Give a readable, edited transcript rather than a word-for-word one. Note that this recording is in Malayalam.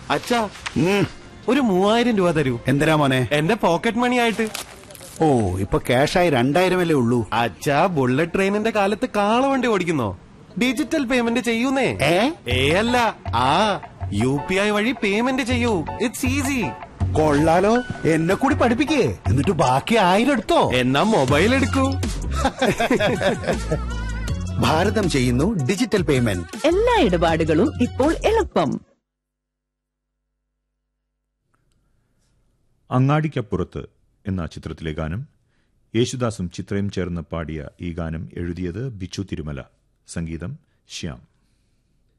അച്ഛാ, ഒരു 3000 രൂപ തരൂ. എന്തിനാ മോനെ? എന്റെ പോക്കറ്റ് മണി ആയിട്ട്. ഓ, ഇപ്പൊ ക്യാഷായി 2000 ഉള്ളൂ. അച്ഛാ, ബുള്ളറ്റ് ട്രെയിനിന്റെ കാലത്ത് കാളവണ്ടി ഓടിക്കുന്നോ? Digital payment ചെയ്യൂന്നേ. അല്ല, UPI വഴി പേയ്മെന്റ് ചെയ്യൂ. It's easy. കൊള്ളാലോ, എന്നെ കൂടി പഠിപ്പിക്കേ, എന്നിട്ട് ബാക്കി 1000 എടുത്തോ. എന്നാ മൊബൈൽ എടുക്കൂ. ഭാരതം ചെയ്യുന്നു ഡിജിറ്റൽ പേയ്മെന്റ്. എല്ലാ ഇടപാടുകളും ഇപ്പോൾ എളുപ്പം. അങ്ങാടിക്കപ്പുറത്ത് എന്ന ചിത്രത്തിലെ ഗാനം യേശുദാസും ചിത്രയും ചേർന്ന് പാടിയ ഈ ഗാനം എഴുതിയത് ബിച്ചു തിരുമല, സംഗീതം ശ്യാം.